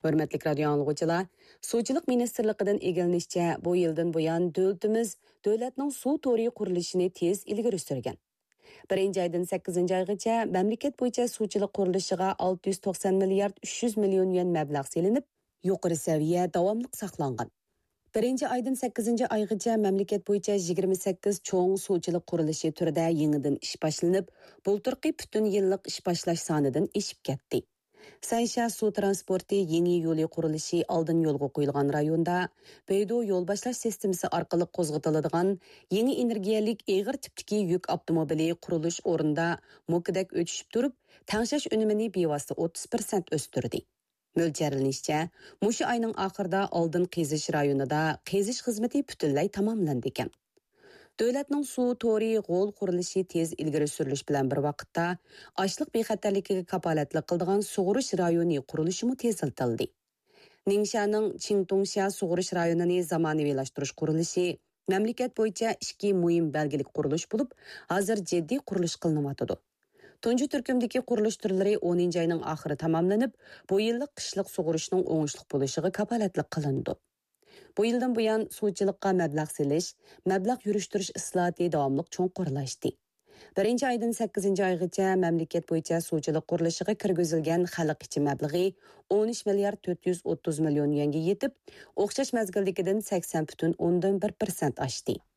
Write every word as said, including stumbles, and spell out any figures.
Hörmetlik radio anlıqçılar, Suçilik Ministerligidan egilinişçe bu yıldan buyan dövletimiz dövletning suv to'ri qurilishini tez ilgari surgan. birinchi aydan sakkizinchi oygacha mamlakat bo'yicha suvchilik qurilishiga olti yuz to'qson milliard uch yuz million yuan mablag' selinib, yuqori saviya davomli saqlangan. birinchi aydan sakkizinchi oygacha mamlakat bo'yicha yigirma sakkiz cho'ng suvchilik qurilishi turida yangidan ish boshlanib, bulturqi butun yillik ish boshlash sonidan eshib ketdi. Saysha suv transporti yeni yo'li qurilishi oldin yo'lga qo'yilgan rayonda Beydo yo'l boshlash sistemasi orqali qo'zg'atiladigan yangi energiyalik eg'ir tipdagi yuk avtomobili qurilish o'rnida mo'kidak o'tishib turib, tangshash unumini bevosita o'ttiz foiz o'stirdi. Mo'ljallanishcha, mushu oyning oxirida oldin qizish rayonida qizish xizmati butunlay tamomlandi ekan. Dövlətning suv to'ri g'o'l qurilishi tez ilgari surilish bilan bir vaqtda ochliq bexatarligiga kapolatlik qiladigan sug'urish rayoni qurilishimi teziltirildi. Ningxaning Qingdongsha sug'urish rayonini zamonaviylashtirish qurilishi mamlakat bo'yicha ikki muhim belgilik qurilish bo'lib, hozir jiddiy qurilish qilinayotdi. Tunji turkumdagi qurilish turlari o'ninchi oyning oxiri tamomlanib, bu yillik qishliq sug'urishning o'ngishli bo'lishiga kapolatlik qilindi. Bu yildan buyon suvchilikqa mablag' selish, mablag' yurishtirish islohoti davomli cho'nqurlashdi. birinchi aydan sakkizinchi oygacha mamlakat bo'yicha suvchilik qurilishiga kirgizilgan xalq ichi mablag'i o'n uch milliard to'rt yuz o'ttiz million yuanga yetib, o'xshash mazgildagidan sakson butun o'ndan bir foiz oshdi.